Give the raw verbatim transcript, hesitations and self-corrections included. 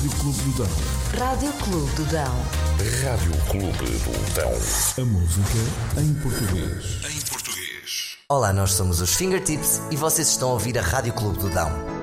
Rádio Clube do Dão. Rádio Clube do Dão. Rádio Clube do Dão. A música em português. Em português. Olá, nós somos os Fingertips e vocês estão a ouvir a Rádio Clube do Dão.